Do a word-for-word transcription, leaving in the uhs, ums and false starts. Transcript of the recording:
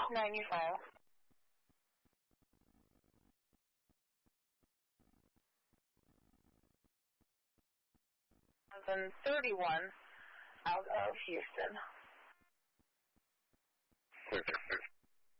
ninety-five. And thirty-one out of Houston. Clear, clear, clear.